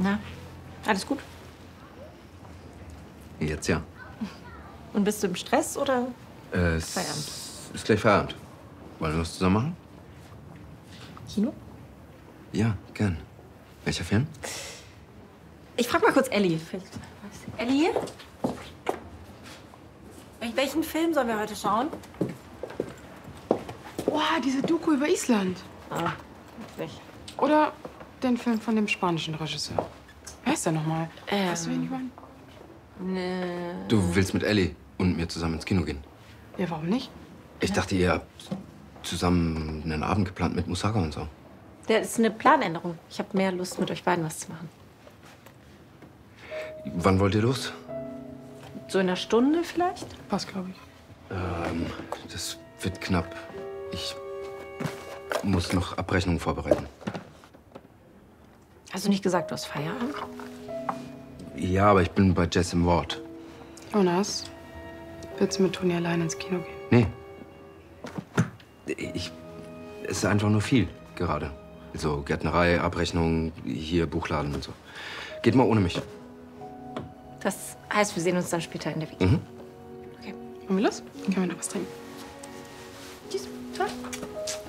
Na, alles gut? Jetzt ja. Und bist du im Stress oder Es Feierabend? ist gleich Feierabend. Wollen wir was zusammen machen? Kino? Ja, gern. Welcher Film? Ich frag mal kurz Ellie. Ellie? Welchen Film sollen wir heute schauen? Boah, diese Doku über Island. Ah, witzig. Oder den Film von dem spanischen Regisseur. Wer ist der nochmal? Weißt du, wen ich meine? Nee. Du willst mit Ellie und mir zusammen ins Kino gehen. Ja, warum nicht? Ich dachte, ihr habt zusammen einen Abend geplant mit Musaka und so. Der ist eine Planänderung. Ich habe mehr Lust, mit euch beiden was zu machen. Wann wollt ihr los? So in einer Stunde vielleicht? Passt, glaube ich. Das wird knapp. Ich muss noch Abrechnungen vorbereiten. Hast du nicht gesagt, du hast Feierabend? Ja, aber ich bin bei Jess im Wort. Jonas, willst du mit Toni allein ins Kino gehen? Nee. Es ist einfach nur viel gerade. Also Gärtnerei, Abrechnung, hier Buchladen und so. Geht mal ohne mich. Das heißt, wir sehen uns dann später in der Vita. Mhm. Okay. Wollen wir los? Können wir noch was trinken? Tschüss. Ciao.